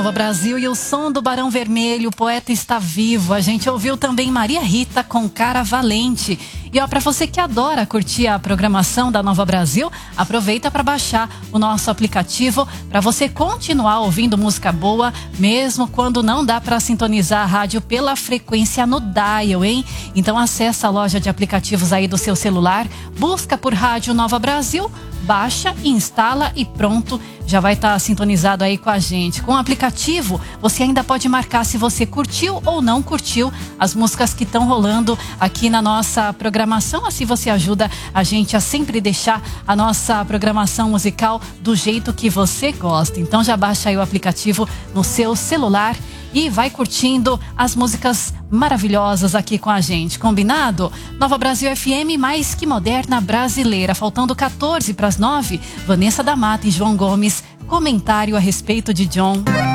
Nova Brasil e o som do Barão Vermelho, o poeta está vivo. A gente ouviu também Maria Rita com Cara Valente. E ó, para você que adora curtir a programação da Nova Brasil, aproveita para baixar o nosso aplicativo para você continuar ouvindo música boa, mesmo quando não dá para sintonizar a rádio pela frequência no dial, hein? Então acessa a loja de aplicativos aí do seu celular, busca por Rádio Nova Brasil, baixa, instala e pronto, já vai estar sintonizado aí com a gente. Com o aplicativo, você ainda pode marcar se você curtiu ou não curtiu as músicas que estão rolando aqui na nossa programação. Assim você ajuda a gente a sempre deixar a nossa programação musical do jeito que você gosta. Então já baixa aí o aplicativo no seu celular e vai curtindo as músicas maravilhosas aqui com a gente, combinado? Nova Brasil FM, mais que moderna brasileira. Faltando 14 para as 9, Vanessa da Mata e João Gomes, comentário a respeito de John.